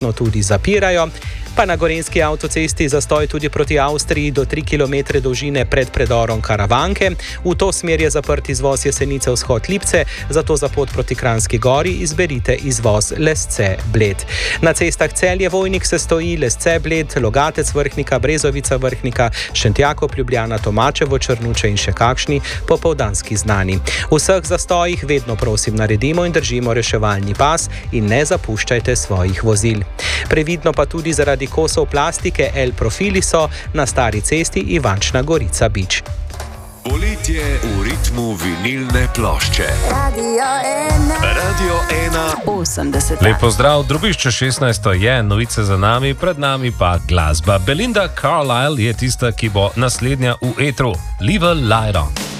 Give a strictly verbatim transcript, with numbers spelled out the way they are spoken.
začasno tudi zapirajo. Pa na gorenjski avtocesti zastoj tudi proti Avstriji do tri kilometre dolžine pred predorom Karavanke. V to smer je zaprt izvoz Jesenice vzhod Lipce, zato za pot proti Kranjski gori izberite izvoz Lesce-Bled. Na cestah Celje-Vojnik se stoji Lesce-Bled, Logatec-Vrhnika, Brezovica-Vrhnika, Šentjakov-Ljubljana, Tomačevo-Črnuče in še kakšni popoldanski znani. V vseh zastojih vedno prosim naredimo in držimo reševalni pas in ne zapuščajte svojih vozil. Previdno pa tudi zaradi kosov plastike L profili so na stari cesti Ivančna Gorica Bič. Poletje v ritmu vinilne plošče. Radio ena. Radio ena. osemdeset. Lep pozdrav, drobišče šestnajsto je, novice za nami, pred nami pa glasba. Belinda Carlisle je tista, ki bo naslednja v etru. Leave a light on.